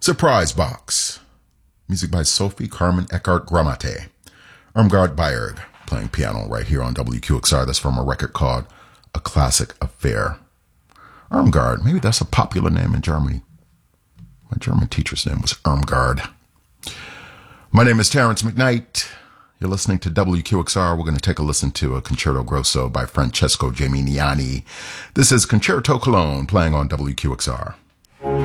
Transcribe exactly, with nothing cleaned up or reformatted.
Surprise Box. Music by Sophie Carmen Eckhart Gramate. Irmgard Bayerg playing piano right here on W Q X R. That's from a record called A Classic Affair. Irmgard, maybe that's a popular name in Germany. My German teacher's name was Irmgard. My name is Terrence McKnight. You're listening to W Q X R. We're going to take a listen to a Concerto Grosso by Francesco Geminiani. This is Concerto Cologne playing on W Q X R.